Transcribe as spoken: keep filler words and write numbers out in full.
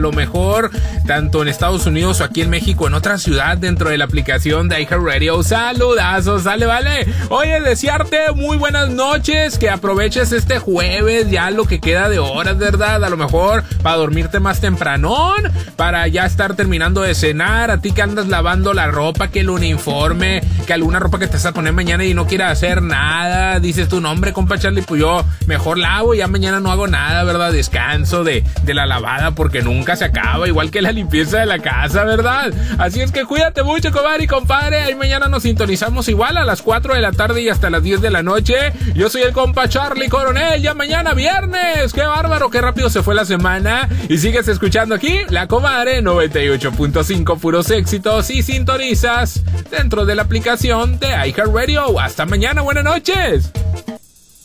lo mejor, tanto en Estados Unidos o aquí en México, en otra ciudad, dentro de la aplicación de iHeartRadio. Saludazos, sale, vale. Oye, desearte muy buenas noches, que aproveches este jueves, ya lo que queda de horas, ¿verdad? A lo mejor para dormirte más tempranón, para ya estar terminando de cenar, a ti que andas lavando la ropa, que el uniforme, que alguna ropa que te vas a poner mañana y no quieras hacer nada, dices tu nombre, compa Charlie, pues yo mejor lavo y ya mañana no hago nada, ¿verdad? Descanso de, de la lavada porque nunca se acaba, igual que la limpieza de la casa, ¿verdad? Así es que cuídate mucho, comadre y compadre, ahí mañana nos sintonizamos igual a las cuatro de la tarde y hasta las diez de la noche. Yo soy el compa Charlie Coronel, ya mañana viernes, qué bárbaro, qué rápido se fue la semana, y sigues escuchando aquí la comadre noventa y ocho punto cinco, puros éxitos, y sintonizas dentro de la aplicación de iHeartRadio. Hasta mañana, buenas noches.